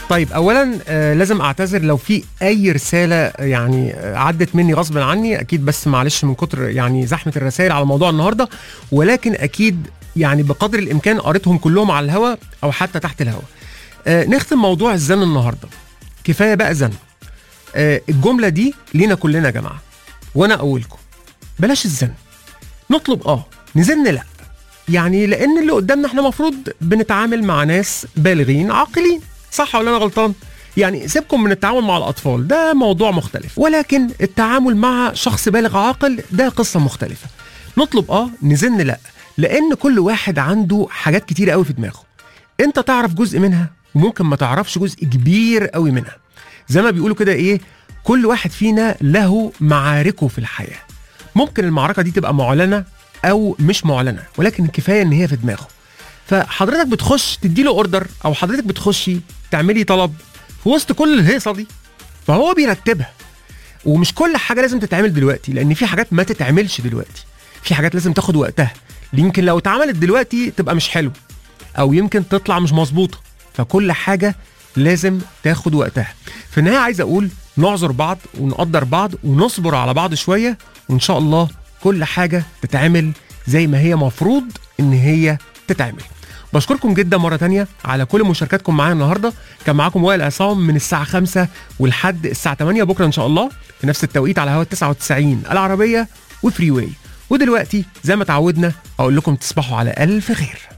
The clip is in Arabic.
طيب اولا لازم اعتذر لو في اي رساله يعني عدت مني غصب عني، اكيد بس معلش من كتر يعني زحمه الرسائل على موضوع النهارده، ولكن اكيد يعني بقدر الامكان قريتهم كلهم على الهوا او حتى تحت الهوا. نختم موضوع الزن النهارده، كفايه بقى زن. الجمله دي لينا كلنا يا جماعه، وانا اولكم بلاش الزن. نطلب نزن لا، يعني لان اللي قدامنا احنا مفروض بنتعامل مع ناس بالغين عاقلين، صح ولا انا غلطان؟ يعني سيبكم من التعامل مع الاطفال، ده موضوع مختلف، ولكن التعامل مع شخص بالغ عاقل ده قصه مختلفه. نطلب نزن لا، لان كل واحد عنده حاجات كتيره قوي في دماغه، انت تعرف جزء منها وممكن ما تعرفش جزء كبير قوي منها. زي ما بيقولوا كده كل واحد فينا له معاركه في الحياه، ممكن المعركه دي تبقى معلنه او مش معلنه، ولكن الكفايه ان هي في دماغه. فحضرتك بتخش تديله اوردر، او حضرتك بتخشي تعملي طلب في وسط كل الهيصه دي، فهو بيرتبها. ومش كل حاجه لازم تتعمل دلوقتي، لان في حاجات ما تتعملش دلوقتي، في حاجات لازم تاخد وقتها، يمكن لو اتعملت دلوقتي تبقى مش حلو، او يمكن تطلع مش مظبوطه. فكل حاجه لازم تاخد وقتها. في النهايه عايز اقول نعذر بعض ونقدر بعض ونصبر على بعض شويه، وان شاء الله كل حاجه تتعمل زي ما هي مفروض ان هي تتعمل. بشكركم جدا مرة تانية على كل مشاركاتكم معايا النهاردة. كان معاكم وائل عصام من الساعة 5 ولحد الساعة 8 بكرة إن شاء الله في نفس التوقيت على هوا 99 العربية وفري واي. ودلوقتي زي ما تعودنا أقول لكم تصبحوا على ألف خير.